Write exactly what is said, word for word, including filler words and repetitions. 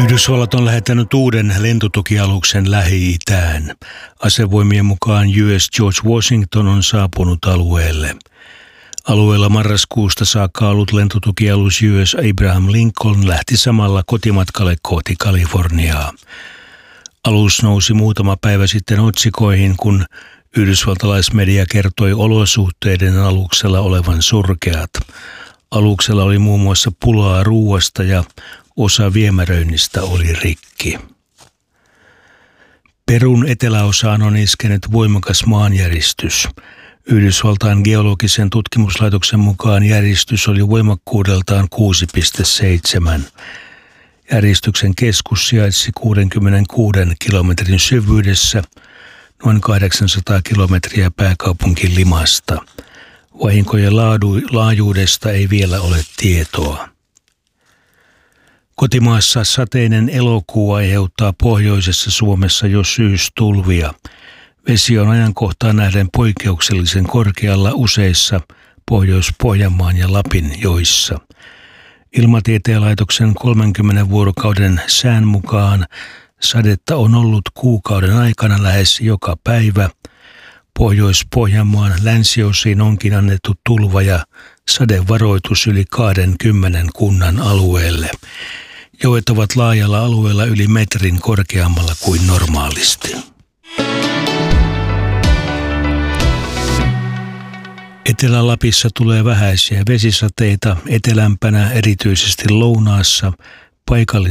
Yhdysvallat on lähettänyt uuden lentotukialuksen Lähi-itään. Asevoimien mukaan U S George Washington on saapunut alueelle. Alueella marraskuusta saakka ollut lentotukialus U S Abraham Lincoln lähti samalla kotimatkalle kohti Kaliforniaa. Alus nousi muutama päivä sitten otsikoihin, kun yhdysvaltalaismedia kertoi olosuhteiden aluksella olevan surkeat. Aluksella oli muun muassa pulaa ruuasta ja osa viemäröinnistä oli rikki. Perun eteläosaan on iskenyt voimakas maanjäristys. Yhdysvaltain geologisen tutkimuslaitoksen mukaan järistys oli voimakkuudeltaan kuusi pilkku seitsemän. Järistyksen keskus sijaitsi kuudenkymmenenkuuden kilometrin syvyydessä, noin kahdeksansataa kilometriä pääkaupunki Limasta. Vahinkojen laadu- laajuudesta ei vielä ole tietoa. Kotimaassa sateinen elokuu aiheuttaa pohjoisessa Suomessa jo syystulvia. Vesi on ajankohtaan nähden poikkeuksellisen korkealla useissa Pohjois-Pohjanmaan ja Lapin joissa. Ilmatieteen laitoksen kolmenkymmenen vuorokauden sään mukaan sadetta on ollut kuukauden aikana lähes joka päivä. Pohjois-Pohjanmaan länsiosiin onkin annettu tulva- ja sadevaroitus yli kaksikymmentä kunnan alueelle. Joet ovat laajalla alueella yli metrin korkeammalla kuin normaalisti. Etelä-Lapissa tulee vähäisiä vesisateita, etelämpänä erityisesti lounaassa paikallis